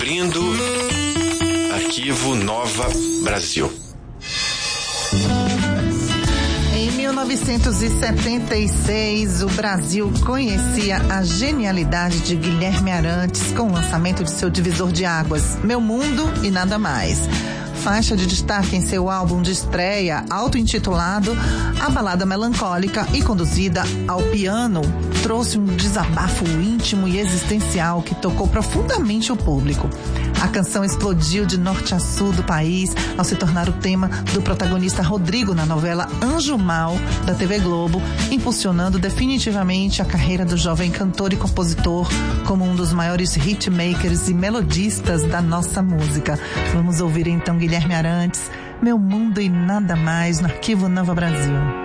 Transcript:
abrindo Arquivo Nova Brasil. Em 1976, o Brasil conhecia a genialidade de Guilherme Arantes com o lançamento de seu divisor de águas, Meu Mundo e Nada Mais. Faixa de destaque em seu álbum de estreia, auto-intitulado, a balada melancólica e conduzida ao piano trouxe um desabafo íntimo e existencial que tocou profundamente o público. A canção explodiu de norte a sul do país ao se tornar o tema do protagonista Rodrigo na novela Anjo Mal, da TV Globo, impulsionando definitivamente a carreira do jovem cantor e compositor como um dos maiores hitmakers e melodistas da nossa música. Vamos ouvir então Guilherme Arantes, Meu Mundo e Nada Mais, no Arquivo Nova Brasil.